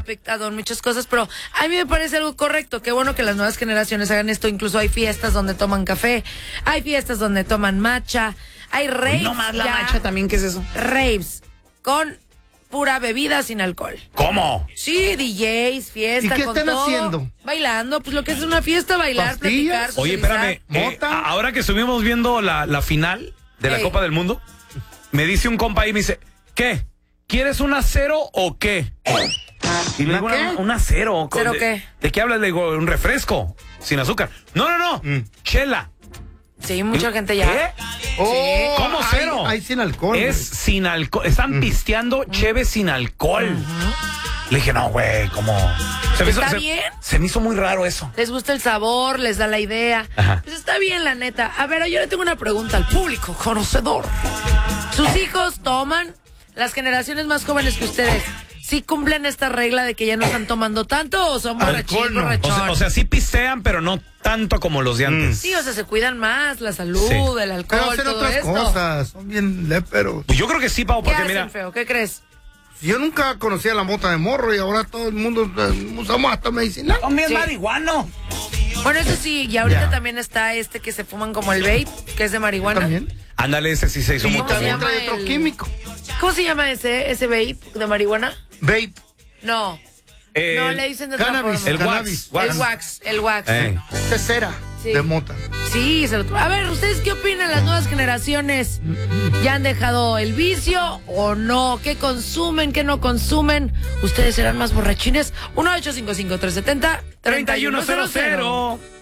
afectado en muchas cosas, pero a mí me parece algo correcto. Qué bueno que las nuevas generaciones hagan esto. Incluso hay fiestas donde toman café, hay fiestas donde toman matcha, hay raves. No más la matcha también, ¿qué es eso? Raves con pura bebida sin alcohol. ¿Cómo? Sí, DJs, fiesta, ¿Y qué con están todo. haciendo? Bailando, pues lo que es una fiesta, bailar, ¿Pastillas? platicar, Oye, socializar. espérame. ¿Mota? Ahora que estuvimos viendo la final de la Ey. Copa del Mundo, me dice un compa ahí, me dice, ¿qué? ¿Quieres un acero o qué? Y le digo, ¿Qué? un acero. ¿Cero ¿De qué? ¿De qué hablas? Le digo, un refresco, sin azúcar. No. Chela. Sí, mucha gente ya. ¿Qué? Oh, ¿Cómo cero? Hay sin alcohol. Es güey. sin alcohol. Están pisteando cheve sin alcohol. Le dije, no, güey, ¿cómo? ¿Está bien? Se me hizo muy raro eso. Les gusta el sabor, les da la idea. Ajá. Pues está bien, la neta. A ver, yo le tengo una pregunta al público conocedor. ¿Sus hijos toman? Las generaciones más jóvenes que ustedes, ¿sí cumplen esta regla de que ya no están tomando tanto o son Alcohol, no. borrachón? O sea, sí pistean, pero no tanto como los de antes. Sí, o sea, se cuidan más, la salud, Sí. el Pero alcohol, hacen todo otras esto. cosas. Son bien léperos. Pues yo creo que sí, Pau, ¿Qué porque hacen, mira, feo? ¿Qué crees? Yo nunca conocía la mota de morro y ahora todo el mundo usamos hasta medicinal. Son bien Sí. marihuano. Bueno, eso sí, y ahorita Ya. también está este que se fuman como el vape, que es de marihuana. También. ándale, ese sí se hizo Y muy ¿Cómo se también llama trae otro el- químico. ¿Cómo se llama ese vape de marihuana? Vape. No, no le dicen de otra cannabis. forma. El Cannabis. El wax. Esta es cera Sí. de mota. Sí, a ver, ¿ustedes qué opinan? ¿Las nuevas generaciones ya han dejado el vicio o no? ¿Qué consumen, qué no consumen? ¿Ustedes serán más borrachines? 1-855-370-3100. 3100.